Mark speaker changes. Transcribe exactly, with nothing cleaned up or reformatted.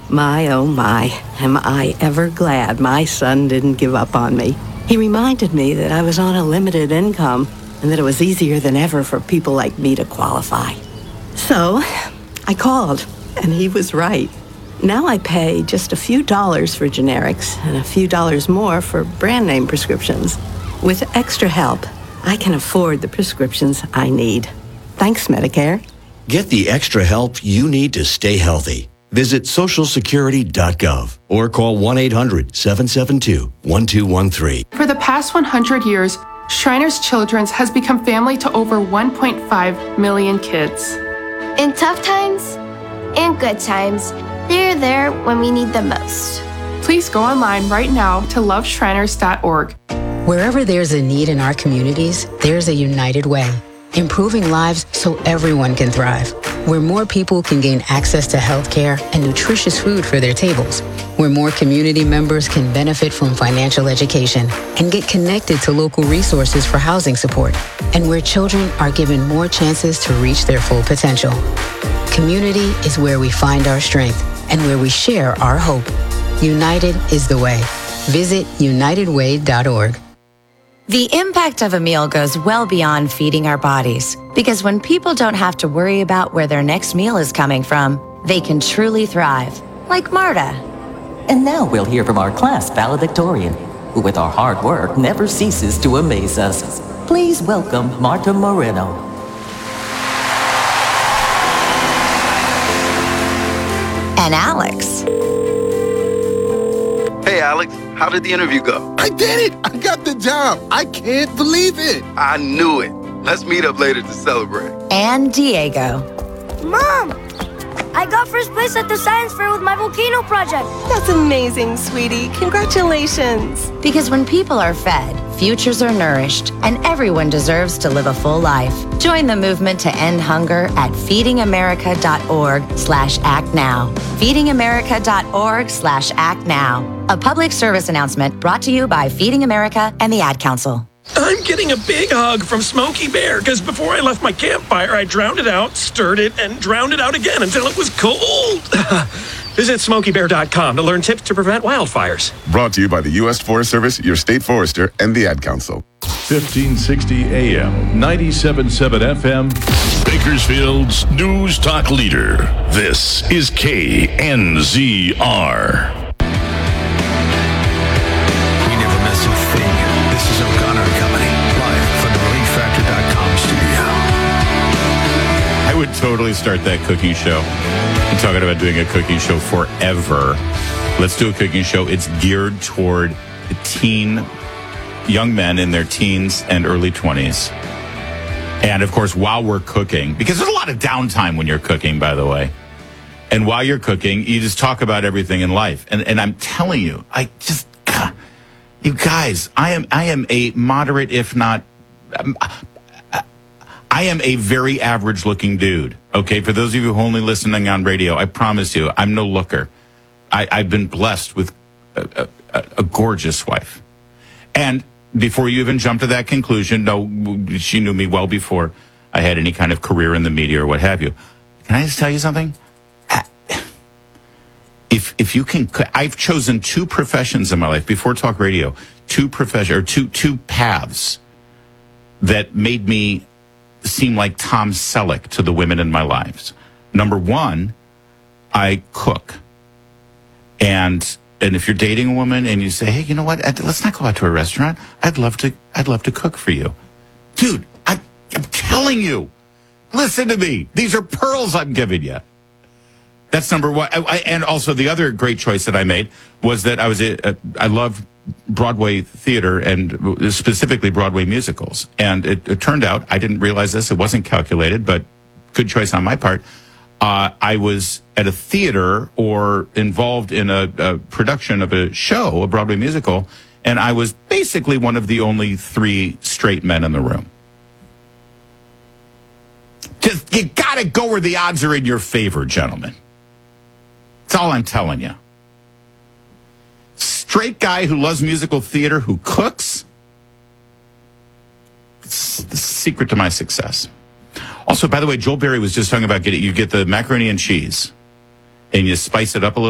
Speaker 1: My, oh my, am I ever glad my son didn't give up on me. He reminded me that I was on a limited income and that it was easier than ever for people like me to qualify. So I called, and he was right. Now I pay just a few dollars for generics and a few dollars more for brand name prescriptions. With extra help, I can afford the prescriptions I need. Thanks, Medicare.
Speaker 2: Get the extra help you need to stay healthy. Visit social security dot gov or call one eight hundred seven seven two one two one three.
Speaker 3: For the past one hundred years, Shriners Children's has become family to over one point five million kids.
Speaker 4: In tough times and good times, they're there when we need them most.
Speaker 3: Please go online right now to love shriners dot org.
Speaker 5: Wherever there's a need in our communities, there's a United Way, improving lives so everyone can thrive. Where more people can gain access to health care and nutritious food for their tables. Where more community members can benefit from financial education and get connected to local resources for housing support. And where children are given more chances to reach their full potential. Community is where we find our strength and where we share our hope. United is the way. Visit united way dot org.
Speaker 6: The impact of a meal goes well beyond feeding our bodies, because when people don't have to worry about where their next meal is coming from, they can truly thrive, like Marta.
Speaker 7: And now we'll hear from our class valedictorian, who with our hard work never ceases to amaze us. Please welcome Marta Moreno.
Speaker 6: And Alex.
Speaker 8: Hey, Alex, how did the interview go?
Speaker 9: I did it! I got the job! I can't believe it!
Speaker 8: I knew it. Let's meet up later to celebrate.
Speaker 6: And Diego.
Speaker 10: Mom! I got first place at the science fair with my volcano project.
Speaker 11: That's amazing, sweetie. Congratulations.
Speaker 6: Because when people are fed, futures are nourished, and everyone deserves to live a full life. Join the movement to end hunger at feeding america dot org slash act now. feeding america dot org slash act now. A public service announcement brought to you by Feeding America and the Ad Council.
Speaker 12: I'm getting a big hug from Smokey Bear because before I left my campfire, I drowned it out, stirred it, and drowned it out again until it was cold. Visit smokey bear dot com to learn tips to prevent wildfires.
Speaker 13: Brought to you by the U S Forest Service, your state forester, and the Ad Council.
Speaker 14: fifteen sixty A M, ninety-seven point seven F M.
Speaker 15: Bakersfield's News Talk leader. This is K N Z R.
Speaker 16: I would totally start that cooking show. I'm talking about doing a cooking show forever. Let's do a cooking show. It's geared toward the teen, young men in their teens and early twenties. And, of course, while we're cooking, because there's a lot of downtime when you're cooking, by the way. And while you're cooking, you just talk about everything in life. And and I'm telling you, I just, God, you guys, I am I am a moderate, if not... Um, I am a very average-looking dude, okay? For those of you who are only listening on radio, I promise you, I'm no looker. I, I've been blessed with a, a, a gorgeous wife. And before you even jump to that conclusion, no, she knew me well before I had any kind of career in the media or what have you. Can I just tell you something? If if you can, I've chosen two professions in my life, before talk radio, two profession or two two paths that made me seem like Tom Selleck to the women in my lives. Number one, I cook. And and if you're dating a woman and you say, hey, you know what, let's not go out to a restaurant. I'd love to I'd love to cook for you. Dude, I, I'm telling you, listen to me. These are pearls I'm giving you. That's number one. I, I, and also the other great choice that I made was that I was a, a, I love Broadway theater and specifically Broadway musicals. And it, it turned out, I didn't realize this, it wasn't calculated, but good choice on my part. Uh, I was at a theater or involved in a, a production of a show, a Broadway musical, and I was basically one of the only three straight men in the room. Just, you gotta go where the odds are in your favor, gentlemen. That's all I'm telling you. Straight guy who loves musical theater, who cooks. It's the secret to my success. Also, by the way, Joel Berry was just talking about getting, you get the macaroni and cheese and you spice it up a little.